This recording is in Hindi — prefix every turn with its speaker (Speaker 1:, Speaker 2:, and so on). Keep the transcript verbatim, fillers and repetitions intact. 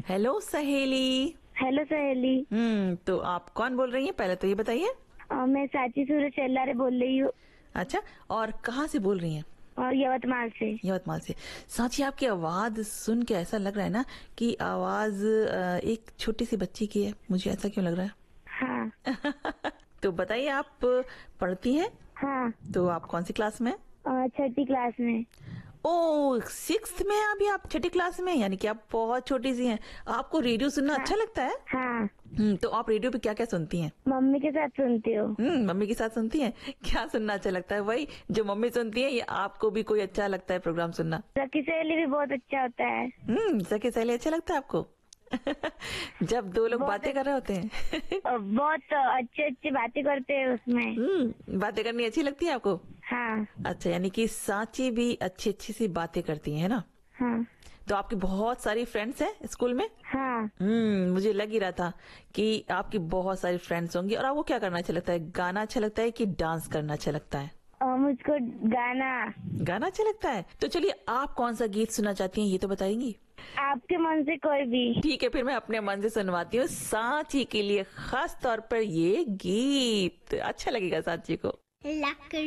Speaker 1: हेलो सहेली।
Speaker 2: हेलो सहेली।
Speaker 1: हम्म तो आप कौन बोल रही हैं, पहले तो ये बताइए।
Speaker 2: अ, मैं साची सूरज चल्लारे बोल रही हूँ
Speaker 1: अच्छा, और कहाँ से बोल रही हैं?
Speaker 2: और यवतमाल से।
Speaker 1: यवतमाल से। साची, आपकी आवाज सुन के ऐसा लग रहा है ना कि आवाज अ, एक छोटी सी बच्ची की है। मुझे ऐसा क्यों लग रहा
Speaker 2: हाँ
Speaker 1: है? तो बताइए, आप पढ़ती हैं?
Speaker 2: हाँ।
Speaker 1: तो आप कौन सी क्लास में?
Speaker 2: अ, छठी क्लास में।
Speaker 1: ओ, सिक्स्थ में हैं अभी आप, छठी क्लास में, यानी कि आप बहुत छोटी सी हैं। आपको रेडियो सुनना
Speaker 2: हाँ,
Speaker 1: अच्छा लगता है?
Speaker 2: हाँ।
Speaker 1: हम्म तो आप रेडियो पे क्या क्या सुनती हैं?
Speaker 2: मम्मी के साथ सुनती हूँ।
Speaker 1: हम्म मम्मी के साथ सुनती हैं। क्या सुनना अच्छा लगता है? वही जो मम्मी सुनती है, या आपको भी कोई अच्छा लगता है प्रोग्राम सुनना?
Speaker 2: सखी सहेली भी बहुत अच्छा होता है।
Speaker 1: हम्म सखी सहेली अच्छा लगता है आपको? जब दो लोग
Speaker 2: बहुत
Speaker 1: बातें कर रहे होते हैं।
Speaker 2: अ, बहुत अच्छी अच्छी बातें करते हैं उसमें।
Speaker 1: हम्म बातें करनी अच्छी लगती है आपको?
Speaker 2: हाँ
Speaker 1: अच्छा, यानी कि सांची भी अच्छी अच्छी सी बातें करती है ना?
Speaker 2: हाँ
Speaker 1: तो आपकी बहुत सारी फ्रेंड्स हैं स्कूल में?
Speaker 2: हाँ।
Speaker 1: हम्म मुझे लग ही रहा था कि आपकी बहुत सारी फ्रेंड्स होंगी। और आपको क्या करना अच्छा लगता है? गाना अच्छा लगता है कि डांस करना अच्छा लगता है?
Speaker 2: और मुझको गाना।
Speaker 1: गाना अच्छा लगता है। तो चलिए, आप कौन सा गीत सुनना चाहती हैं, ये तो बताएंगी?
Speaker 2: आपके मन से कोई भी।
Speaker 1: ठीक है, फिर मैं अपने मन से सुनवाती हूँ सांची के लिए खास तौर पर ये गीत। अच्छा लगेगा सांची को।
Speaker 3: लकड़ी